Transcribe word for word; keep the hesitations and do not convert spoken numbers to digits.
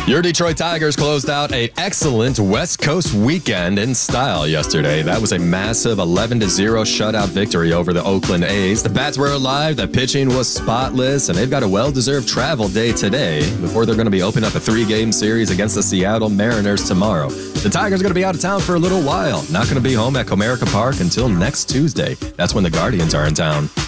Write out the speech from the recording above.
Your Detroit Tigers closed out an excellent West Coast weekend in style yesterday. That was a massive eleven to zero shutout victory over the Oakland A's. The bats were alive, the pitching was spotless, and they've got a well-deserved travel day today before they're going to be opening up a three-game series against the Seattle Mariners tomorrow. The Tigers are going to be out of town for a little while. Not going to be home at Comerica Park until next Tuesday. That's when the Guardians are in town.